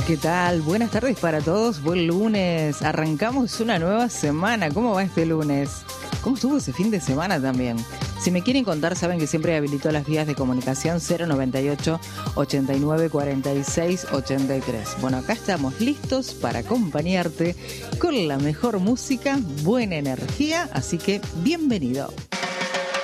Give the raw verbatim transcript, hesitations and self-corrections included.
¿Qué tal? Buenas tardes para todos. Buen lunes. Arrancamos una nueva semana. ¿Cómo va este lunes? ¿Cómo estuvo ese fin de semana también? Si me quieren contar, saben que siempre habilito las vías de comunicación cero noventa y ocho, ochenta y nueve, cuarenta y seis, ochenta y tres. Bueno, acá estamos listos para acompañarte con la mejor música, buena energía, así que bienvenido.